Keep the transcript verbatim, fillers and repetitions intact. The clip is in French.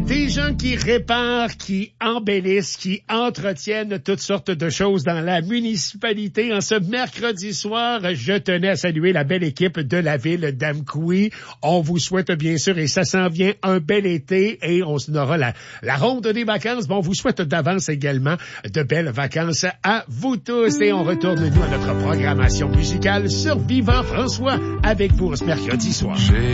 Des gens qui réparent, qui embellissent, qui entretiennent toutes sortes de choses dans la municipalité. En ce mercredi soir, je tenais à saluer la belle équipe de la ville d'Amqui. On vous souhaite bien sûr, et ça s'en vient, un bel été et on aura la, la ronde des vacances. Bon, on vous souhaite d'avance également de belles vacances à vous tous. Et on retourne, nous, à notre programmation musicale sur Vivant François avec vous ce mercredi soir.